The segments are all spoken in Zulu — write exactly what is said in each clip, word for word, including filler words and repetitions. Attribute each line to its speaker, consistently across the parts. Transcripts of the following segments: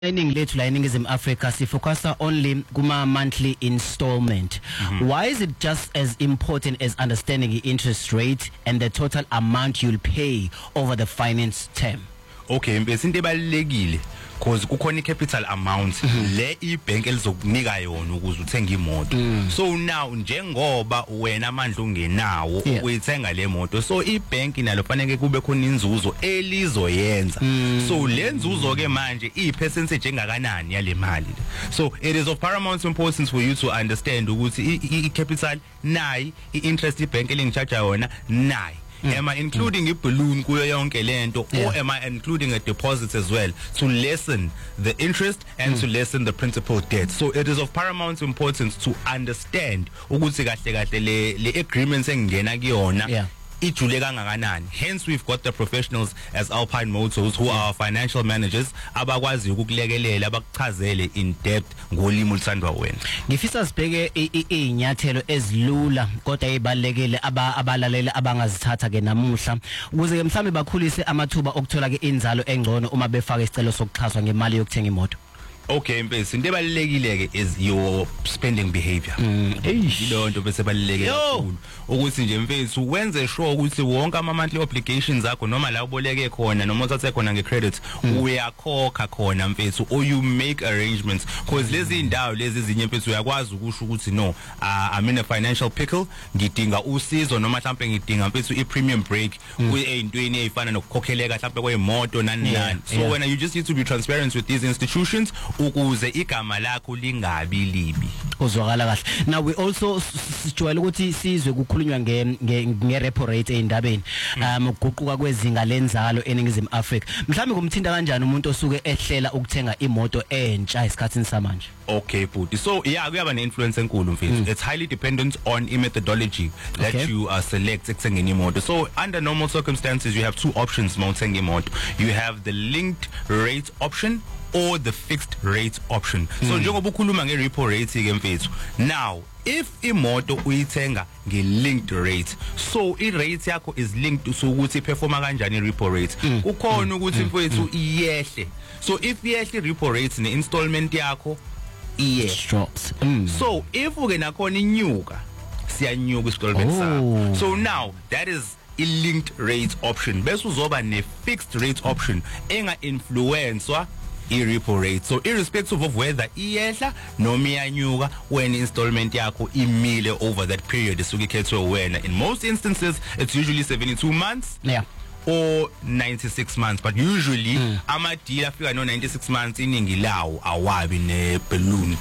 Speaker 1: Iningi lethu la eNingizimu Africa sifocusa only kuma monthly installment. Mm-hmm. Why is it just as important as understanding the interest rate and the total amount you'll pay over the finance term?
Speaker 2: Okay, bese into ebalekile because kukhona icapital amount mm-hmm. le ibank elizokunika yona ukuze uthenge imoto. Mm. So now njengoba wena amandla ungenawo ukuyithenga le moto, so ibank nalo fanele kube khona inzuzo elizoyenza. Mm. So le nzuzo ke manje ipercentage engakanani yale mali. So it is of paramount importance for you to understand ukuthi icapital nayi i-interest ibank elingicharge yona nayi. Mm. Am I including mm. a balloon kuyo yonke lento, yeah. or am I including a deposit as well to lessen the interest and mm. to lessen the principal debt? So it is of paramount importance to understand ukuthi kahle kahle le le agreements engena kuyona. Yeah. Ijule kangakanani. Hence we've got the professionals as Alpine Motors who are financial managers abakwazi ukukulekelela abakuchazele in depth ngolimi olutsandwa wena.
Speaker 1: Ngifisa sibheke inyathelo ezilula kodwa ezibalekele abalaleli abangazithatha ke namuhla ukuze ke mhlambe bakhulise amathuba okuthola ke inzalo engcono uma befaka isicelo sokuxhaswa ngemali yokuthenga imoto.
Speaker 2: Okay mfethu into ebalekile ke is your spending behavior. Yilo nto bese balekile kakhulu ukuthi nje mfethu wenze sure ukuthi wonke ama monthly obligations akho noma la uboleke khona noma uthathe khona ngecredit uyakhokha khona mfethu, or you make arrangements because lezi indawo lezi ezinye mfethu uyakwazi ukusho ukuthi no uh, I'm in a financial pickle, ngidinga usizo noma mhlawumbe ngidinga mfethu i premium break kuyintweni ezifana nokukhokheleka mhlawumbe kwemoto nani nani. So when you just need to be transparent with these institutions ukuze igama lakho lingabi libi
Speaker 1: uzwakala kahle. Now we also sijwayele ukuthi sizwe kukhulunywa nge nge repo rate eindabeni um ukuguquka kwezinga lenzalo eNingizimu Africa. Mhlawumbe kumthinta kanjani umuntu osuke ehlela ukuthenga imoto entsha esikhathini samanje?
Speaker 2: Okay bhuti, so yeah kuyaba ne-influence enkulu mfethu. Mm. It's highly dependent on a methodology that okay. you uh, select ekuthengeni imoto. So under normal circumstances you have two options mawuthenga imoto. You have the linked rate option or the fixed rate option. Mm. So njengoba ukhuluma nge repo rate ke mfethu, now if imoto uyithenga nge linked rate, so i rate yakho is linked to ukuthi performa kanjani i repo rate. Mm. Kukhona ukuthi mfethu iyehle. So if iyehle repo rate ne installment yakho iye
Speaker 1: drops. Mm.
Speaker 2: So if uke nakhona inyuka siyanyuka installment sakho. So now that is a linked rate option. Bese uzoba ne fixed rate option enga influencewa i-repo rate. So irrespective of whether iyehla noma iyanyuka when installment yakho imile over that period esuke ikhethwe wena. In most instances it's usually seventy-two months, yeah, or ninety-six months, but usually mm. ama deal afika no ninety-six months iningi lawo awabi ne balloon.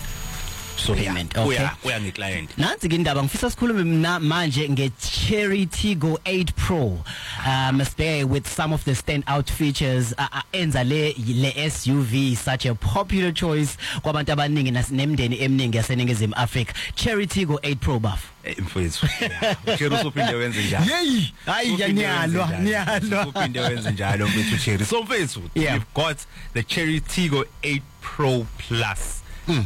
Speaker 2: So
Speaker 1: payment, yeah, okay.
Speaker 2: Kuya nge client.
Speaker 1: Nansi ke indaba ngifisa sikhulume manje nge Chery Tiggo eight Pro. Um stay with some of the standout features uh, enza le le S U V such a popular choice kwabantu abaningi nemndeni eminingi yaseNingizimu Africa. Chery Tiggo eight Pro buff.
Speaker 2: Mfethu. Chery usophinde wenze njalo.
Speaker 1: Hey, hayi nyalwa, nyalwa.
Speaker 2: Usophinde wenze njalo mfethu Chery. So mfethu, we've got the Chery Tiggo eight Pro Plus. Mm.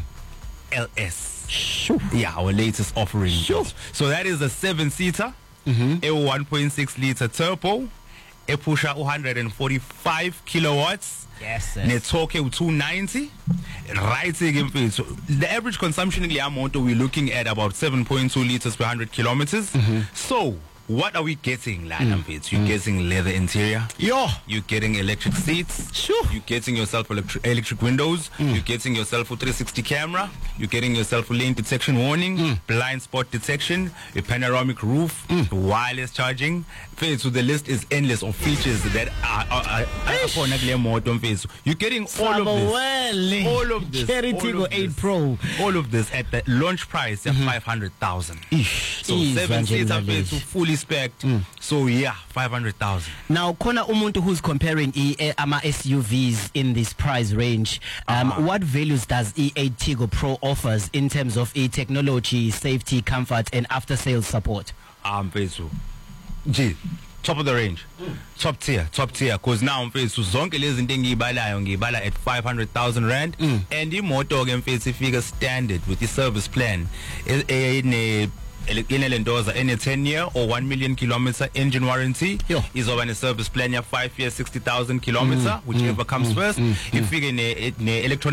Speaker 2: L S. Sure. Yeah, our latest offering. Sure. So that is a seven-seater, mm-hmm. a one point six liter turbo, a pusher one hundred forty-five kilowatts.
Speaker 1: Yes.
Speaker 2: Netoke two ninety. Right again, so the average consumption in the motor we're looking at about seven point two liters per one hundred kilometers. Mm-hmm. So what are we getting, Lana? Mm. You're mm. getting leather interior.
Speaker 1: Yo.
Speaker 2: You're getting electric seats.
Speaker 1: Sure.
Speaker 2: You're getting yourself electric electric windows. Mm. You're getting yourself a three sixty camera. You're getting yourself a lane detection warning, mm. blind spot detection, a panoramic roof, mm. wireless charging. So the list is endless of features that are upon a motor. You're getting all of this. All of this.
Speaker 1: Chery Tiggo eight Pro.
Speaker 2: All of this at the launch price of mm-hmm. five hundred thousand. So seven seater to fully spec. Mm. So yeah, five hundred thousand.
Speaker 1: Now kona umuntu who's comparing e ama S U Vs in this price range, um uh-huh. what values does E eight Tiggo Pro offers in terms of e technology, safety, comfort and after sales support?
Speaker 2: Um mfethu G top of the range, mm. top tier, top tier. Cause now mfethu zonke lezi zinto engiyibalayo ngiyibala at five hundred thousand rand, mm. and imoto ke mfethu ifika standard with the service plan. E ne ine lendoza ene ten year or one million kilometer engine warranty.
Speaker 1: Yo.
Speaker 2: Izoba ne service plan ya five years sixty thousand kilometer, whichever comes first. Ifike ne ne electronic